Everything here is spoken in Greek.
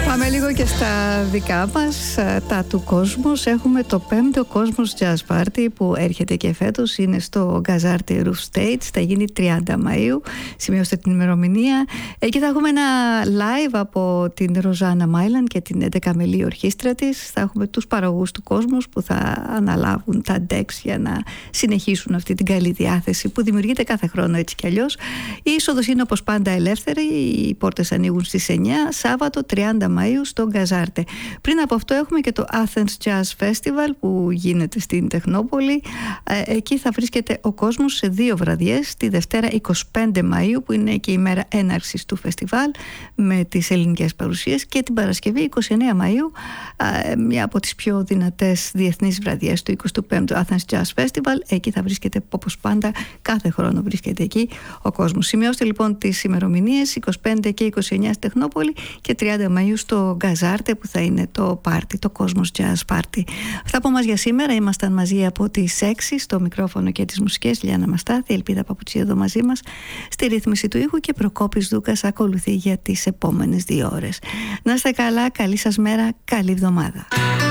Πάμε λίγο και στα δικά μας, τα του Κόσμος. Έχουμε το 5ο Κόσμος Jazz Party που έρχεται και φέτος. Είναι στο Gazarte Roof Stage. Θα γίνει 30 Μαΐου. Σημειώστε την ημερομηνία. Εκεί θα έχουμε ένα live από την Ροζάνα Μάιλαν και την 11μελή ορχήστρα της. Θα έχουμε τους παραγωγούς του Κόσμος που θα αναλάβουν τα decks για να συνεχίσουν αυτή την καλή διάθεση που δημιουργείται κάθε χρόνο έτσι κι αλλιώς. Η είσοδος είναι όπως πάντα ελεύθερη. Οι πόρτες ανοίγουν στις 9, Σάββατο 30 Μαΐου στο Γκαζάρτε. Πριν από αυτό έχουμε και το Athens Jazz Festival που γίνεται στην Τεχνόπολη. Εκεί θα βρίσκεται ο κόσμος σε 2 βραδιές, τη Δευτέρα 25 Μαΐου που είναι και η μέρα έναρξης του φεστιβάλ με τις ελληνικές παρουσίες, και την Παρασκευή 29 Μαΐου, μια από τις πιο δυνατές διεθνείς βραδιές του 25ου Athens Jazz Festival. Εκεί θα βρίσκεται όπως πάντα, κάθε χρόνο βρίσκεται εκεί ο κόσμος. Σημειώστε λοιπόν τις ημερομηνίες 25 και 29 στη Τεχνόπολη και 30 Μαΐου στο Γκαζάρτε που θα είναι το πάρτι, το Κόσμος Jazz Party. Αυτά από μας για σήμερα. Ήμασταν μαζί από τις 6 στο μικρόφωνο και τις μουσικές, Λιάννα Μαστάθη, Ελπίδα Παπουτσί εδώ μαζί μας στη ρύθμιση του ήχου, και Προκόπης Δούκας ακολουθεί για τις επόμενες 2 ώρες. Να είστε καλά, καλή σας μέρα, καλή εβδομάδα.